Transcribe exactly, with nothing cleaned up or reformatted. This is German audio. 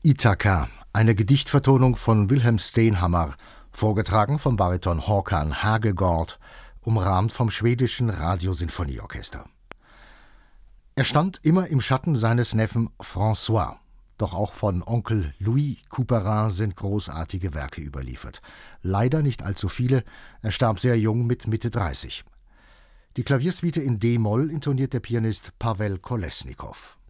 Ithaka, eine Gedichtvertonung von Wilhelm Stenhammar, vorgetragen vom Bariton Håkan Hagegård, umrahmt vom schwedischen Radiosinfonieorchester. Er stand immer im Schatten seines Neffen François, doch auch von Onkel Louis Couperin sind großartige Werke überliefert. Leider nicht allzu viele, er starb sehr jung mit Mitte dreißig. Die Klaviersuite in d-Moll intoniert der Pianist Pawel Kolesnikow.